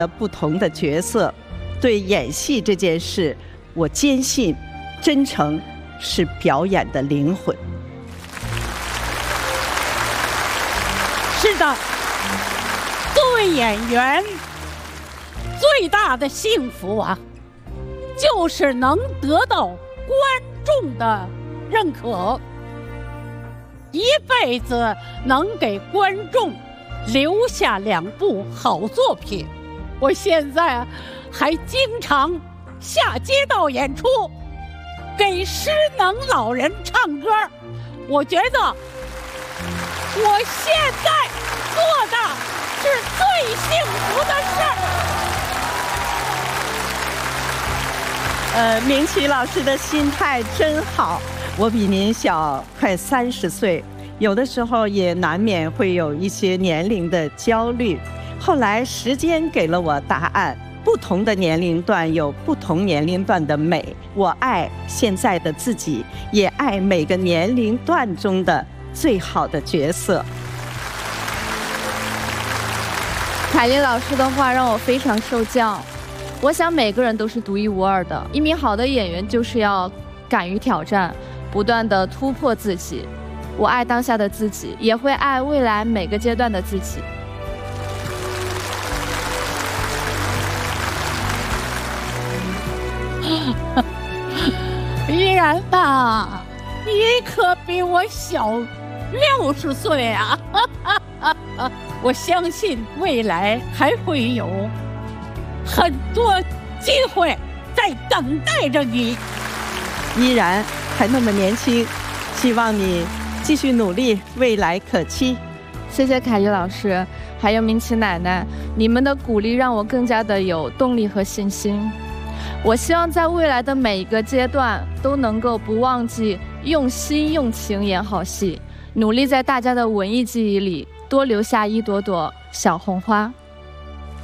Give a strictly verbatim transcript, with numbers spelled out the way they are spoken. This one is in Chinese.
不同的角色，对演戏这件事，我坚信，真诚是表演的灵魂。 是的，作为演员，最大的幸福啊，就是能得到观众的认可，一辈子能给观众留下两部好作品。我现在还经常下街道演出，给失能老人唱歌。我觉得我现在做的是最幸福的事儿。 呃，明启老师的心态真好。我比您小快三十岁，有的时候也难免会有一些年龄的焦虑。后来时间给了我答案，不同的年龄段有不同年龄段的美。我爱现在的自己，也爱每个年龄段中的最好的角色。 凯丽老师的话让我非常受教。我想每个人都是独一无二的，一名好的演员就是要敢于挑战，不断地突破自己。我爱当下的自己，也会爱未来每个阶段的自己。 依然呐，你可比我小六十岁啊！我相信未来还会有很多机会在等待着你。 依然还那么年轻，希望你继续努力，未来可期。 谢谢凯丽老师，还有明启奶奶，你们的鼓励让我更加的有动力和信心。我希望在未来的每一个阶段都能够不忘记用心用情演好戏，努力在大家的文艺记忆里多留下一朵朵小红花。